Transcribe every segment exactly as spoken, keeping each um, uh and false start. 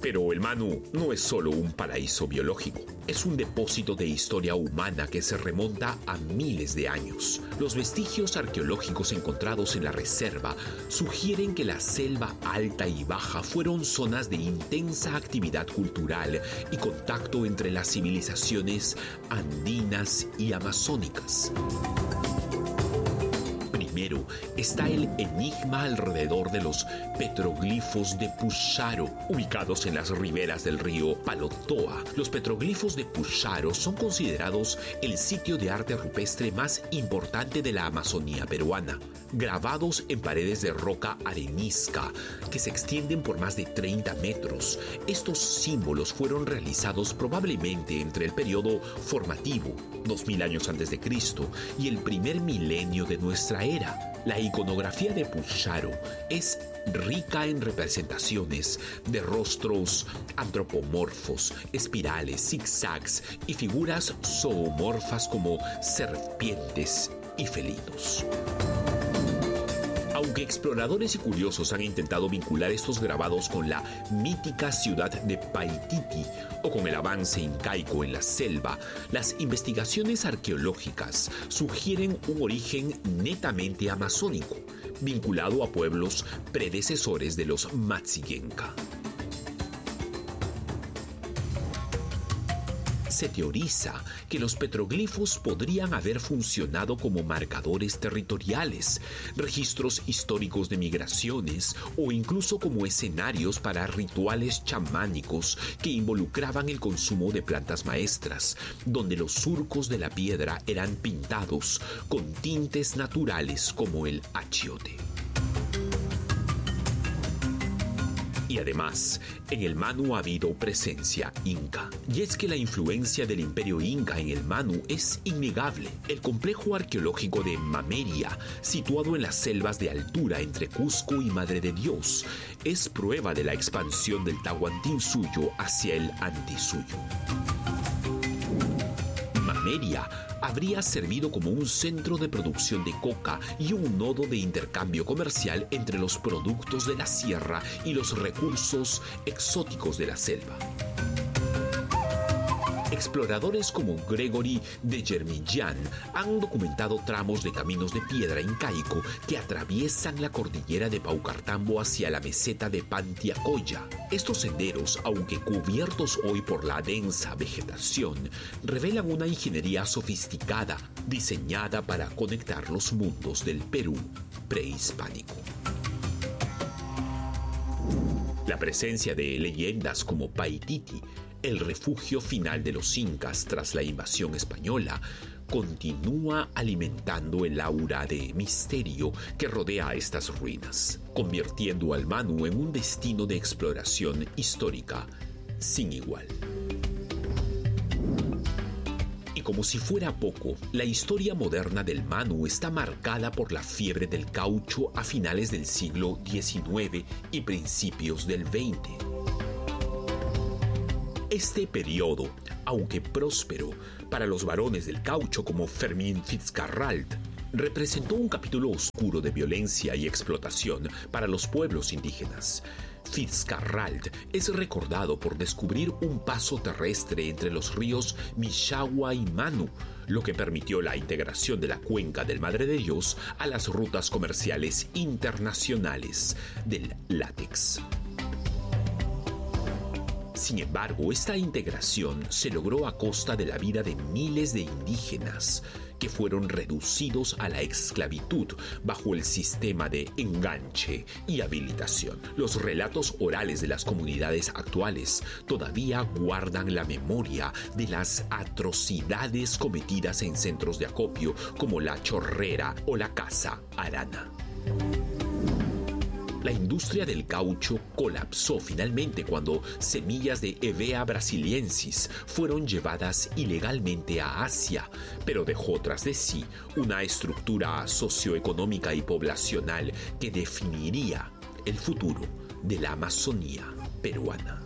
Pero el Manu no es solo un paraíso biológico, es un depósito de historia humana que se remonta a miles de años. Los vestigios arqueológicos encontrados en la reserva sugieren que la selva alta y baja fueron zonas de intensa actividad cultural y contacto entre las civilizaciones andinas y amazónicas. Primero está el enigma alrededor de los petroglifos de Pucharo, ubicados en las riberas del río Palotoa. Los petroglifos de Pucharo son considerados el sitio de arte rupestre más importante de la Amazonía peruana, grabados en paredes de roca arenisca que se extienden por más de treinta metros. Estos símbolos fueron realizados probablemente entre el periodo formativo, dos mil años antes de Cristo, y el primer milenio de nuestra era. La iconografía de Pucharo es rica en representaciones de rostros antropomorfos, espirales, zigzags y figuras zoomorfas como serpientes y felinos. Aunque exploradores y curiosos han intentado vincular estos grabados con la mítica ciudad de Paititi o con el avance incaico en la selva, las investigaciones arqueológicas sugieren un origen netamente amazónico, vinculado a pueblos predecesores de los Matsigengka. Se teoriza que los petroglifos podrían haber funcionado como marcadores territoriales, registros históricos de migraciones o incluso como escenarios para rituales chamánicos que involucraban el consumo de plantas maestras, donde los surcos de la piedra eran pintados con tintes naturales como el achiote. Y además, en el Manu ha habido presencia inca. Y es que la influencia del imperio inca en el Manu es innegable. El complejo arqueológico de Mameria, situado en las selvas de altura entre Cusco y Madre de Dios, es prueba de la expansión del Tahuantinsuyo hacia el Antisuyo. Mameria habría servido como un centro de producción de coca y un nodo de intercambio comercial entre los productos de la sierra y los recursos exóticos de la selva. Exploradores como Gregory de Germillán han documentado tramos de caminos de piedra incaico que atraviesan la cordillera de Paucartambo hacia la meseta de Pantiacoya. Estos senderos, aunque cubiertos hoy por la densa vegetación, revelan una ingeniería sofisticada diseñada para conectar los mundos del Perú prehispánico. La presencia de leyendas como Paititi, el refugio final de los incas tras la invasión española, continúa alimentando el aura de misterio que rodea a estas ruinas, convirtiendo al Manu en un destino de exploración histórica sin igual. Y como si fuera poco, la historia moderna del Manu está marcada por la fiebre del caucho a finales del siglo diecinueve y principios del veinte. Este periodo, aunque próspero para los varones del caucho como Fermín Fitzcarrald, representó un capítulo oscuro de violencia y explotación para los pueblos indígenas. Fitzcarrald es recordado por descubrir un paso terrestre entre los ríos Mishagua y Manu, lo que permitió la integración de la cuenca del Madre de Dios a las rutas comerciales internacionales del látex. Sin embargo, esta integración se logró a costa de la vida de miles de indígenas que fueron reducidos a la esclavitud bajo el sistema de enganche y habilitación. Los relatos orales de las comunidades actuales todavía guardan la memoria de las atrocidades cometidas en centros de acopio como la Chorrera o la Casa Arana. La industria del caucho colapsó finalmente cuando semillas de Hevea brasiliensis fueron llevadas ilegalmente a Asia, pero dejó tras de sí una estructura socioeconómica y poblacional que definiría el futuro de la Amazonía peruana.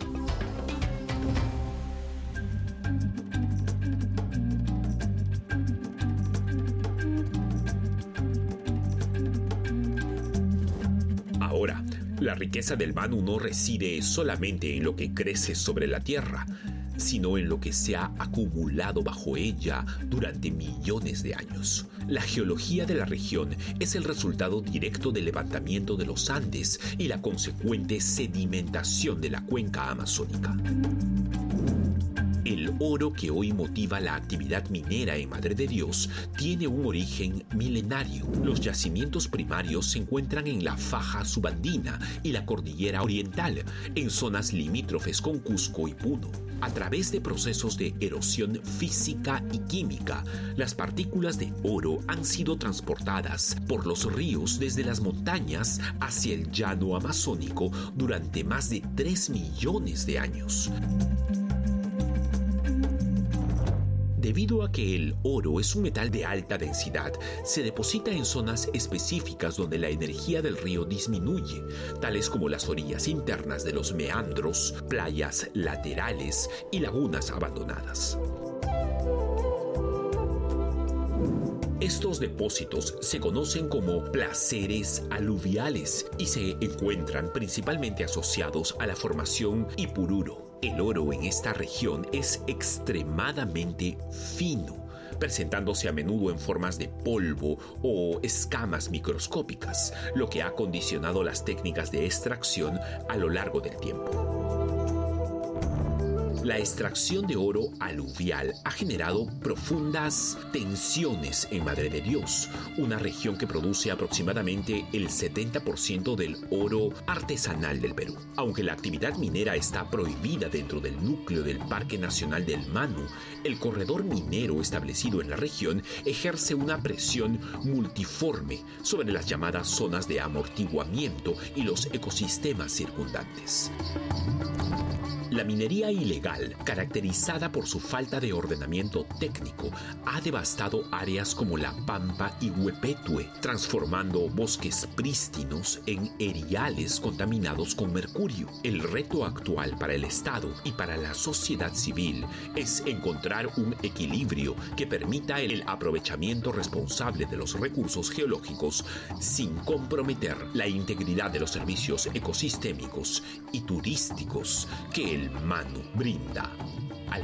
La riqueza del Manu no reside solamente en lo que crece sobre la tierra, sino en lo que se ha acumulado bajo ella durante millones de años. La geología de la región es el resultado directo del levantamiento de los Andes y la consecuente sedimentación de la cuenca amazónica. El oro que hoy motiva la actividad minera en Madre de Dios tiene un origen milenario. Los yacimientos primarios se encuentran en la faja subandina y la cordillera oriental, en zonas limítrofes con Cusco y Puno. A través de procesos de erosión física y química, las partículas de oro han sido transportadas por los ríos desde las montañas hacia el llano amazónico durante más de tres millones de años. Debido a que el oro es un metal de alta densidad, se deposita en zonas específicas donde la energía del río disminuye, tales como las orillas internas de los meandros, playas laterales y lagunas abandonadas. Estos depósitos se conocen como placeres aluviales y se encuentran principalmente asociados a la formación Ipururo. El oro en esta región es extremadamente fino, presentándose a menudo en formas de polvo o escamas microscópicas, lo que ha condicionado las técnicas de extracción a lo largo del tiempo. La extracción de oro aluvial ha generado profundas tensiones en Madre de Dios, una región que produce aproximadamente el setenta por ciento del oro artesanal del Perú. Aunque la actividad minera está prohibida dentro del núcleo del Parque Nacional del Manu, el corredor minero establecido en la región ejerce una presión multiforme sobre las llamadas zonas de amortiguamiento y los ecosistemas circundantes. La minería ilegal, caracterizada por su falta de ordenamiento técnico, ha devastado áreas como La Pampa y Huepetue, transformando bosques prístinos en eriales contaminados con mercurio. El reto actual para el Estado y para la sociedad civil es encontrar un equilibrio que permita el aprovechamiento responsable de los recursos geológicos sin comprometer la integridad de los servicios ecosistémicos y turísticos que el Manu brinda